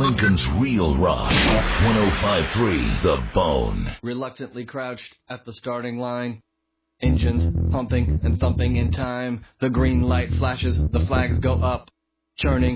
Lincoln's Real Rock. 105.3 The Bone. Reluctantly crouched at the starting line. Engines pumping and thumping in time. The green light flashes, the flags go up. Churning